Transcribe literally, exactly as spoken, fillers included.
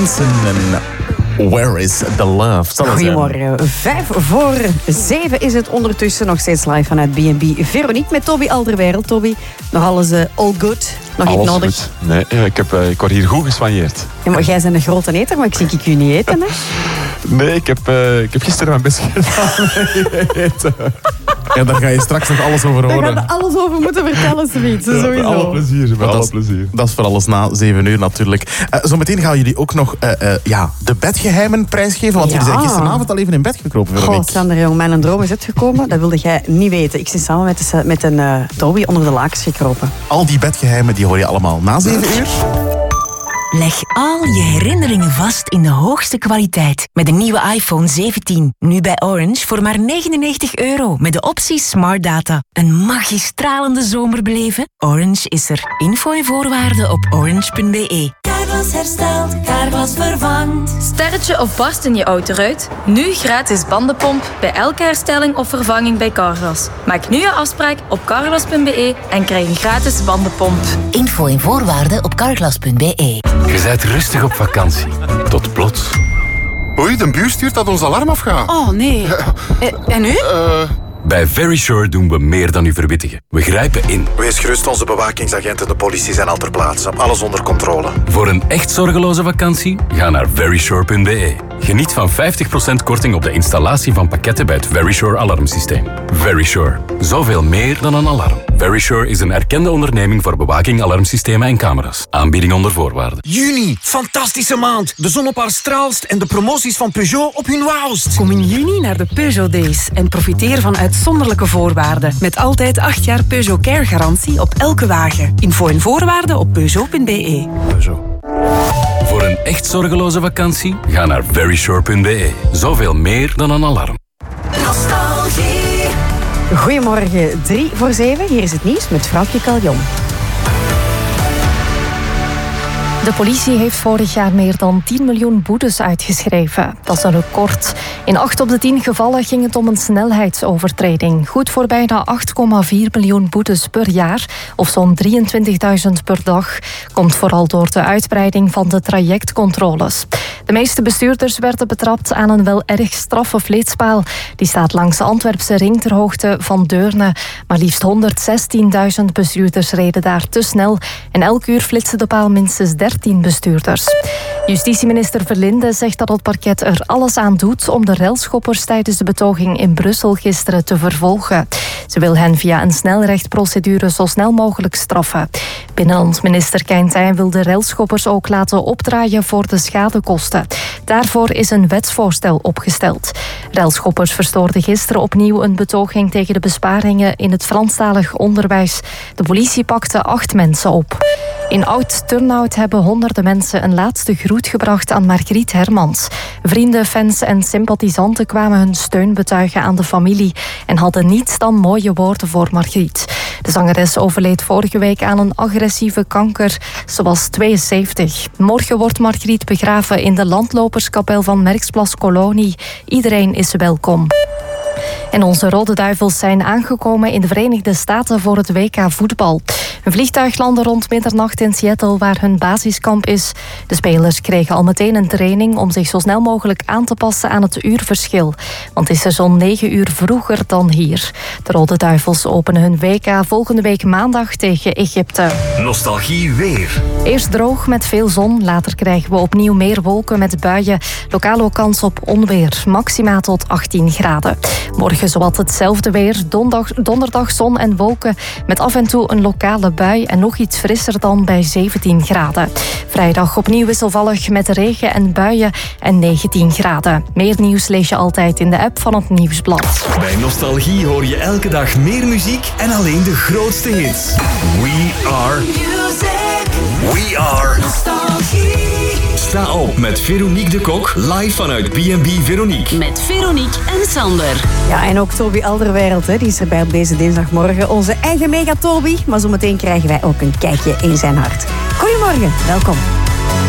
Hansen en Where is the Love? Goedemorgen. Vijf voor zeven is het ondertussen. Nog steeds live vanuit B en B Veronique met Toby Alderweireld. Toby, nog alles uh, all good? Nog alles iets nodig? Goed. Nee, ik, heb, ik word hier goed geswanjeerd. Ja, maar jij bent een grote eter, maar ik zie ik u niet eten, hè? Nee, ik heb, uh, ik heb gisteren mijn best gedaan. Ja, daar ga je straks nog alles over horen. Daar gaat alles over moeten vertellen, zoiets. Ja, Sowieso. met alle plezier. Met alle dat, is, plezier. dat is voor alles na zeven uur natuurlijk. Uh, zometeen gaan jullie ook nog uh, uh, ja, de bedgeheimen prijsgeven. Want Ja. jullie zijn gisteravond al even in bed gekropen. Goh, Sander, jong, mijn droom is uitgekomen. Dat wilde jij niet weten. Ik zit samen met, de, met een uh, Toby onder de lakens gekropen. Al die bedgeheimen die hoor je allemaal na zeven uur. Leg al je herinneringen vast in de hoogste kwaliteit. Met de nieuwe iPhone zeventien. Nu bij Orange voor maar negenennegentig euro. Met de optie Smart Data. Een magistralende zomer beleven? Orange is er. Info en voorwaarden op orange punt b e. Carglass herstelt, Carglass vervangt. Sterretje of barst in je autoruit? Nu gratis bandenpomp bij elke herstelling of vervanging bij Carglass. Maak nu je afspraak op carglass punt b e en krijg een gratis bandenpomp. Info en voorwaarden op carglass punt b e. Je bent rustig op vakantie. Tot plots. Oei, de buur stuurt dat ons alarm afgaat. Oh, nee. Eh, en nu? Uh, Bij Verisure doen we meer dan u verwittigen. We grijpen in. Wees gerust, onze bewakingsagenten en de politie zijn al ter plaatse. Alles onder controle. Voor een echt zorgeloze vakantie, ga naar verisure punt b e. Geniet van vijftig procent korting op de installatie van pakketten bij het Verisure alarmsysteem. Verisure. Zoveel meer dan een alarm. Verisure is een erkende onderneming voor bewaking, alarmsystemen en camera's. Aanbieding onder voorwaarden. Juni, fantastische maand. De zon op haar straalst en de promoties van Peugeot op hun wauwst. Kom in juni naar de Peugeot Days en profiteer van uitzonderlijke voorwaarden. Met altijd acht jaar Peugeot Care garantie op elke wagen. Info en voorwaarden op peugeot punt b e. Peugeot. Voor een echt zorgeloze vakantie, ga naar verisure punt b e. Zoveel meer dan een alarm. Nostalgie. Goedemorgen, drie voor zeven. Hier is het nieuws met Vrouwtje Caljon. De politie heeft vorig jaar meer dan tien miljoen boetes uitgeschreven. Dat is een record. In acht op de tien gevallen ging het om een snelheidsovertreding. Goed voor bijna acht komma vier miljoen boetes per jaar, of zo'n drieëntwintigduizend per dag. Komt vooral door de uitbreiding van de trajectcontroles. De meeste bestuurders werden betrapt aan een wel erg straffe flitspaal. Die staat langs de Antwerpse ring ter hoogte van Deurne. Maar liefst honderdzestienduizend bestuurders reden daar te snel. En elk uur flitste de paal minstens dertien bestuurders. Justitieminister Verlinde zegt dat het parket er alles aan doet om de relschoppers tijdens de betoging in Brussel gisteren te vervolgen. Ze wil hen via een snelrechtprocedure zo snel mogelijk straffen. Binnenlandsminister Keintijn wil de relschoppers ook laten opdraaien voor de schadekosten. Daarvoor is een wetsvoorstel opgesteld. Relschoppers verstoorden gisteren opnieuw een betoging tegen de besparingen in het Franstalig onderwijs. De politie pakte acht mensen op. In Oud-Turnhout hebben honderden mensen een laatste groet gebracht aan Margriet Hermans. Vrienden, fans en sympathisanten kwamen hun steun betuigen aan de familie en hadden niets dan mooie woorden voor Margriet. De zangeres overleed vorige week aan een agressieve kanker. Ze was tweeënzeventig. Morgen wordt Margriet begraven in de landloperskapel van Merksplas Kolonie. Iedereen is welkom. En onze Rode Duivels zijn aangekomen in de Verenigde Staten voor het W K voetbal. Een vliegtuig landde rond middernacht in Seattle, waar hun basiskamp is. De spelers kregen al meteen een training om zich zo snel mogelijk aan te passen aan het uurverschil. Want het is er zo'n negen uur vroeger dan hier. De Rode Duivels openen hun W K volgende week maandag tegen Egypte. Nostalgie weer. Eerst droog met veel zon, later krijgen we opnieuw meer wolken met buien. Lokaal ook kans op onweer, maxima tot achttien graden. Morgen zowat hetzelfde weer, donderdag, donderdag zon en wolken met af en toe een lokale bui en nog iets frisser dan bij zeventien graden. Vrijdag opnieuw wisselvallig met regen en buien en negentien graden. Meer nieuws lees je altijd in de app van het Nieuwsblad. Bij Nostalgie hoor je elke dag meer muziek en alleen de grootste hits. We are Music. We are Nostalgie. Sta op met Veronique de Kok, live vanuit B en B Veronique. Met Veronique en Sander. Ja, en ook Toby Alderweireld, hè, die is erbij op deze dinsdagmorgen. Onze eigen mega Toby. Maar zometeen krijgen wij ook een kijkje in zijn hart. Goedemorgen, welkom.